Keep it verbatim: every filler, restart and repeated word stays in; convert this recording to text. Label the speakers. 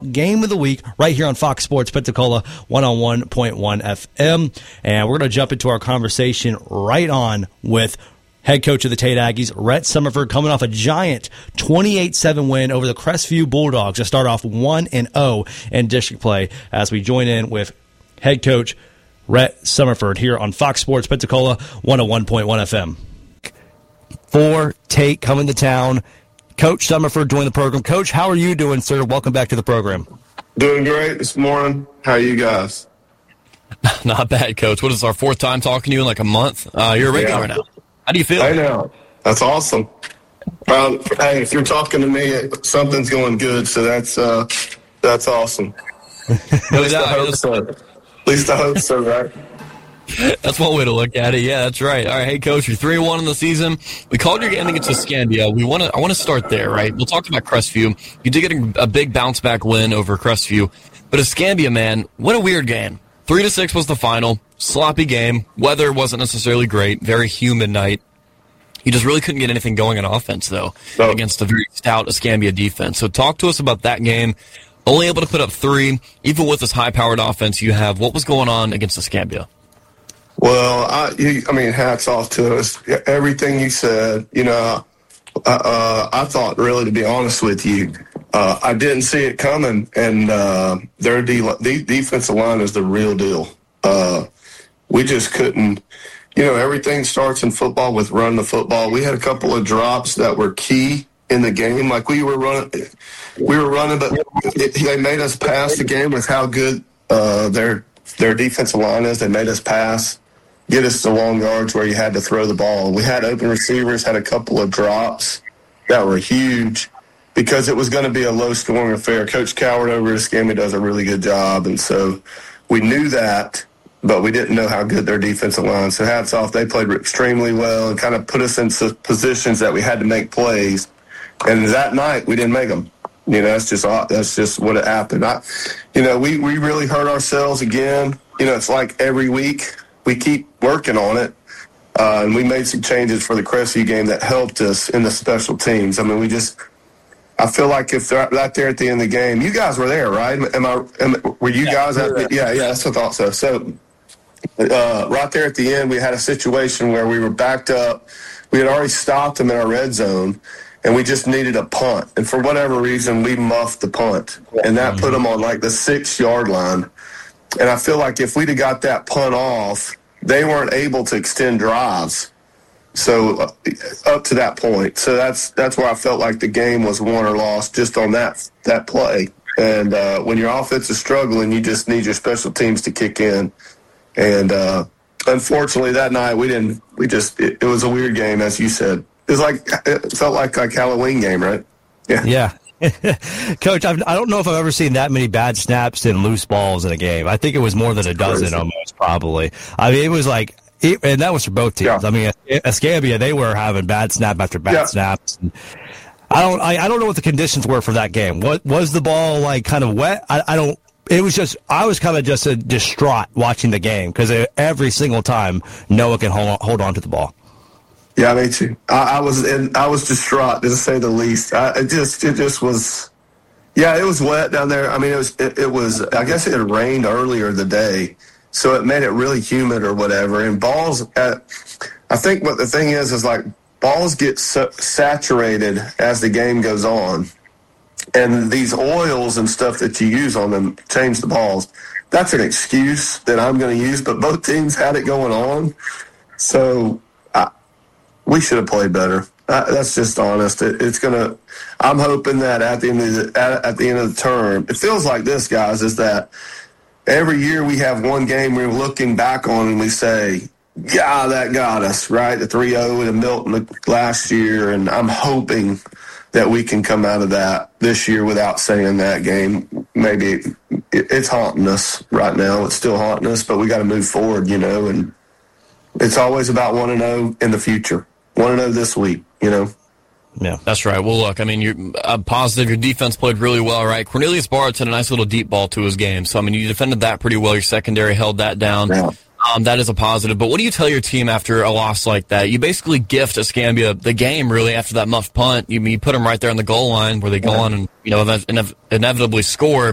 Speaker 1: game of the week right here on Fox Sports Pensacola one oh one point one F M. And we're going to jump into our conversation right on with head coach of the Tate Aggies, Rhett Summerford, coming off a giant twenty-eight seven win over the Crestview Bulldogs to start off one and oh in district play, as we join in with head coach Rhett Summerford here on Fox Sports Pensacola one oh one point one F M. For Tate coming to town, Coach Summerford joined the program. Coach, how are you doing, sir? Welcome back to the program.
Speaker 2: Doing great this morning. How are you guys?
Speaker 3: Not bad, Coach. What is this, our fourth time talking to you in like a month? Uh, you're a regular yeah. now. How do you feel?
Speaker 2: I know. That's awesome. Uh, hey, if you're talking to me, something's going good, so that's uh, that's awesome. At least I hope so. At least I hope so, right?
Speaker 3: That's one way to look at it. Yeah, that's right. All right, hey, Coach, you're three and one in the season. We called your game against Escambia. We want to. I want to start there, right? We'll talk about Crestview. You did get a big bounce-back win over Crestview. But Escambia, man, what a weird game. Three to six was the final. Sloppy game. Weather wasn't necessarily great. Very humid night. You just really couldn't get anything going on offense, though, no. against a very stout Escambia defense. So talk to us about that game. Only able to put up three, even with this high-powered offense you have. What was going on against Escambia?
Speaker 2: Well, I, you, I mean, hats off to us. Everything you said, you know, uh, I thought, really, to be honest with you, uh, I didn't see it coming, and uh, their de- de- defensive line is the real deal. Uh, we just couldn't, you know, everything starts in football with running the football. We had a couple of drops that were key in the game. Like, we were running, we were running, but it, they made us pass the game with how good uh, their their defensive line is. They made us pass, get us to long yards where you had to throw the ball. We had open receivers, had a couple of drops that were huge because it was going to be a low-scoring affair. Coach Coward over at Escambia does a really good job, and so we knew that, but we didn't know how good their defensive line. So hats off, they played extremely well and kind of put us in positions that we had to make plays. And that night, we didn't make them. You know, that's just that's just what it happened. I, you know, we, we really hurt ourselves again. You know, it's like every week we keep working on it. Uh, and we made some changes for the Crestview game that helped us in the special teams. I mean, we just – I feel like if they're right there at the end of the game – you guys were there, right? Am I? Am, were you yeah, guys at the – yeah, yeah, that's what I thought so. So, uh, right there at the end, we had a situation where we were backed up. We had already stopped them in our red zone, and we just needed a punt. And for whatever reason, we muffed the punt, and that put them on, like, the six-yard line. And I feel like if we'd have got that punt off – they weren't able to extend drives, so uh, up to that point. So that's that's where I felt like the game was won or lost just on that that play. And uh, when your offense is struggling, you just need your special teams to kick in. And uh, unfortunately, that night we didn't. We just it, it was a weird game, as you said. It was like it felt like like Halloween game, right?
Speaker 1: Yeah. Yeah. Coach, I've, I don't know if I've ever seen that many bad snaps and loose balls in a game. I think it was more than a dozen almost, probably. I mean, it was like, it, and that was for both teams. Yeah. I mean, Escambia, they were having bad snap after bad yeah. snaps. And I don't, I, I don't know what the conditions were for that game. What was the ball like, kind of wet? I, I don't. It was just, I was kind of just a distraught watching the game because every single time Noah can hold on, hold on to the ball.
Speaker 2: Yeah, me too. I, I was in, I was distraught, to say the least. I, it just it just was, yeah, it was wet down there. I mean, it was it, it was. I guess it had rained earlier the day, so it made it really humid or whatever. And balls, at, I think what the thing is is like balls get sa- saturated as the game goes on, and these oils and stuff that you use on them change the balls. That's an excuse that I'm going to use, but both teams had it going on, so. We should have played better. Uh, that's just honest. It, it's gonna. I'm hoping that at the end of the, at, at the end of the term, it feels like this, guys, is that every year we have one game we're looking back on and we say, "Yeah, that got us right." The three oh in Milton last year, and I'm hoping that we can come out of that this year without saying that game. Maybe it, it's haunting us right now. It's still haunting us, but we got to move forward, you know. And it's always about one and zero in the future. one and oh this week, you know?
Speaker 3: Yeah, that's right. Well, look, I mean, you're uh, positive. Your defense played really well, right? Cornelius Bartz had a nice little deep ball to his game. So, I mean, you defended that pretty well. Your secondary held that down. Yeah. Um, that is a positive. But what do you tell your team after a loss like that? You basically gift Escambia the game, really, after that muffed punt. You, you put them right there on the goal line where they go yeah. on and, you know, inev- inevitably score.